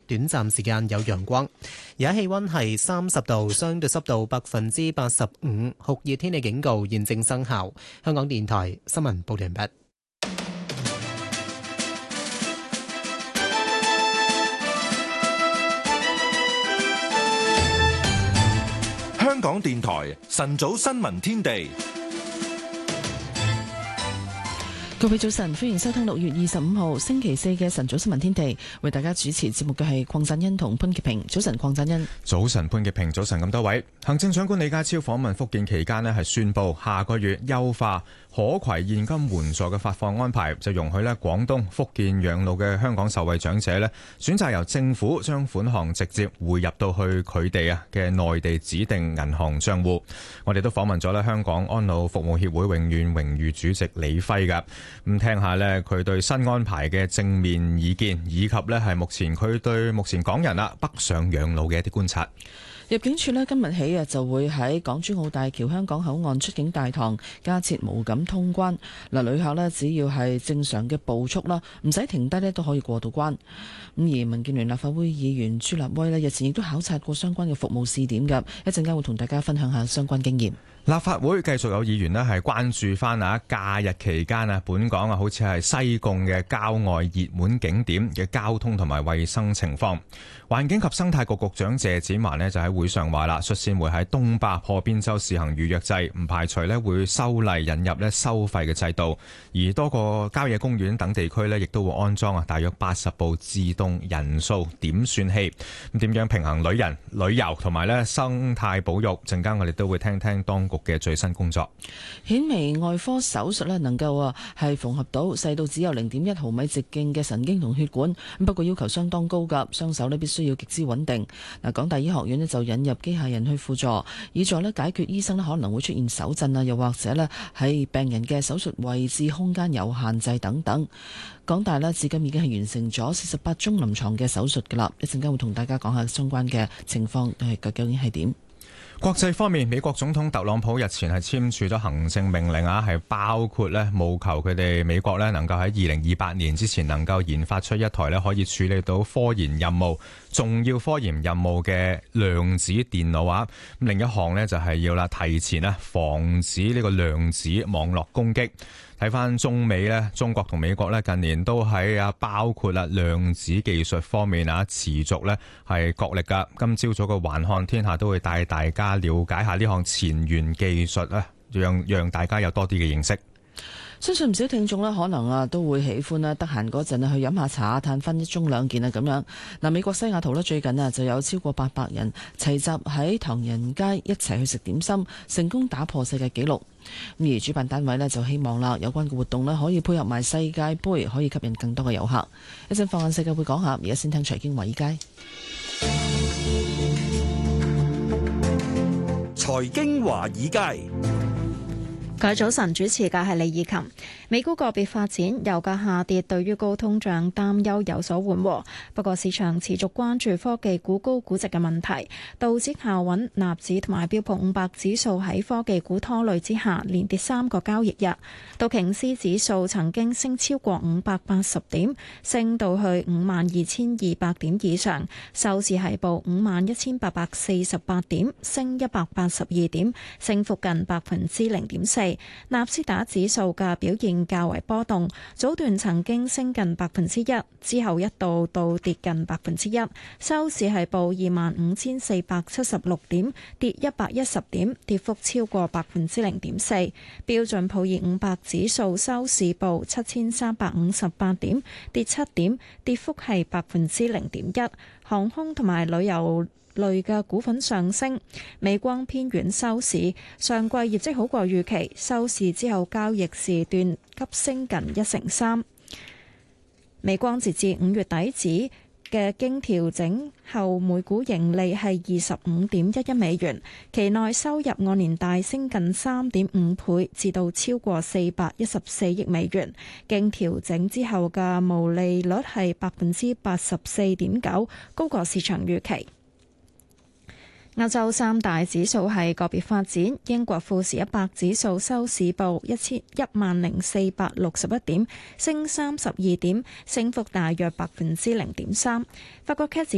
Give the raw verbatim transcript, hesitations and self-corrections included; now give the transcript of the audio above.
短暫時間有陽光。而家氣溫係三十度，相對濕度百分之八十五，酷熱天氣警告現正生效。香港電台新聞報道完畢。 香港電台晨早新聞天地， 各位早晨，歡迎收聽六月二十五號星期四嘅晨早新聞天地。為大家主持節目嘅係鄺振恩同潘潔平。早晨，鄺振恩。 早晨，潘潔平。早晨，咁多位。行政長官李家超訪問福建期間呢，係宣布下個月優化可攜現金援助嘅發放安排，就容許呢廣東、福建養老嘅香港受惠長者呢選擇由政府將款項直接匯入到去佢哋啊嘅內地指定銀行賬戶。我哋都訪問咗呢香港安老服務協會永遠榮譽主席李輝噶。咁聽下呢，佢對新安排嘅正面意見，以及呢係目前佢對目前港人啊北上養老嘅一啲觀察。 入境處呢今日起啊就會喺港珠澳大橋香港口岸出境大堂加設無感通關。嗱，旅客呢只要係正常嘅步速啦，唔使停低呢都可以過到關。咁而民建聯立法會議員朱立威呢日前亦都考察過相關嘅服務試點㗎，一陣間會同大家分享下相關經驗。 立法會繼續有議員呢係關注翻啊假日期間啊本港啊好似係西貢嘅郊外熱門景點嘅交通同埋衛生情況。環境及生態局局長謝展寰呢就喺會上話啦，率先會喺東壩破邊洲試行預約制，唔排除呢會修例引入呢收費嘅制度。而多個郊野公園等地區呢亦都會安裝啊大約八十部自動人數點算器。咁點樣平衡旅人、旅遊同埋呢生態保育？陣間我哋都會聽聽當局嘅最新工作。 顯微外科手術咧，能夠啊係縫合到細到只有零點一毫米直徑嘅神經同血管，不過要求相當高㗎，雙手咧必須要極之穩定。嗱，港大醫學院咧就引入機械人去輔助，以助咧解決醫生咧可能會出現手震啊，又或者咧喺病人嘅手術位置空間有限制等等。港大咧至今已經係完成咗四十八宗臨床嘅手術㗎啦，一陣間會同大家講下相關嘅情況係究竟係點。 國際方面，美國總統特朗普日前係簽署咗行政命令啊，係包括咧務求佢哋美國咧能夠喺二零二八年之前能夠研發出一台咧可以處理到科研任務、重要科研任務嘅量子電腦啊。另一項呢，就係要啦提前啊防止呢個量子網絡攻擊。睇翻中美呢，中國同美國呢近年都喺啊包括啦量子技術方面啊持續呢係角力噶。今朝早嘅環看天下都會帶大家了解下呢項前沿技術咧，讓讓大家有多啲嘅認識。 相信唔少聽眾咧，可能啊都會喜歡啦，得閒嗰陣啊去飲下茶，嘆翻一盅兩件啊咁樣。嗱，美國西雅圖咧最近啊就有超過八百人齊集喺唐人街一齊去食點心，成功打破世界紀錄。咁而主辦單位咧就希望啦，有關嘅活動咧可以配合埋世界盃，可以吸引更多嘅遊客。一陣放眼世界會講下，而家先聽財經華爾街。 財經華爾街。 各位早晨，主持嘅係李以琴。美股個別發展，油價下跌，對於高通脹擔憂有所緩和。不過市場持續關注科技股高估值嘅問題，道指靠穩，納指同埋標普五百指數喺科技股拖累之下，連跌三個交易日。道瓊斯指數曾經升超過五百八十點，升到去五萬二千二百點以上，收市係報五萬一千八百四十八點，升一百八十二點，升幅近百分之零點四。納斯達指數嘅表現較為波動，早段曾經升近百分之一，之後一度倒跌近百分之一，收市係報二萬五千四百七十六點，跌一百一十點，跌幅超過百分之零點四。標準普爾五百指數收市報七千三百五十八點，跌七點，跌幅係百分之零點一。航空同埋旅遊類嘅股份上升，美光偏軟收市，上季業績好過預期，收市之後交易時段急升近一成三。美光截至五月底止嘅經調整後每股盈利係二十五點一一美元，期內收入按年大升近三點五倍，至到超過四百一十四億美元。經調整之後嘅毛利率係百分之八十四點九，高過市場預期。歐洲三大指數係個別發展，英國富時一百指數收市報一千一萬零四百六十一點，升三十二點，升幅大約百分之零點三。法國 C A C